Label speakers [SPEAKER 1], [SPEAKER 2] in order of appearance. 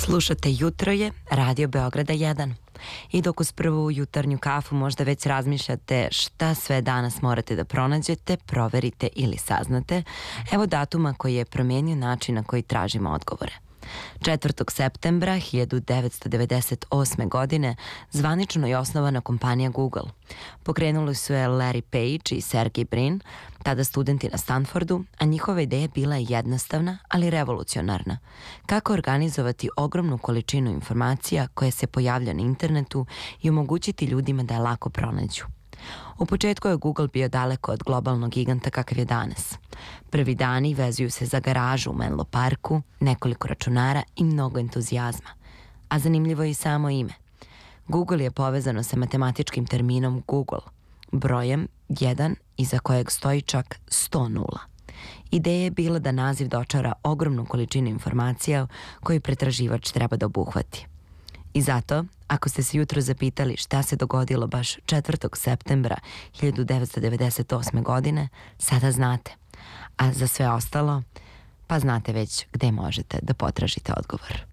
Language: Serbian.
[SPEAKER 1] Slušate Jutro je, Radio Beograda 1. I dok uz prvu jutarnju kafu možda već razmišljate šta sve danas morate da pronađete, proverite ili saznate, evo datuma koji je promijenio način na koji tražimo odgovore. 4. septembra 1998. godine zvanično je osnovana kompanija Google. Pokrenuli su je Larry Page i Sergey Brin, tada studenti na Stanfordu, a njihova ideja bila je jednostavna, ali revolucionarna. Kako organizovati ogromnu količinu informacija koje se pojavlja na internetu i omogućiti ljudima da je lako pronađu. U početku je Google bio daleko od globalnog giganta kakav je danas. Prvi dani vezuju se za garažu u Menlo Parku, nekoliko računara i mnogo entuzijazma. A zanimljivo je i samo ime. Google je povezano sa matematičkim terminom Google, brojem 1 iza kojeg stoji čak 100 nula. Ideja je bila da naziv dočara ogromnu količinu informacija koju pretraživač treba da obuhvati. I zato, ako ste se jutro zapitali šta se dogodilo baš 4. septembra 1998. godine, sada znate. A za sve ostalo, pa znate već gde možete da potražite odgovor.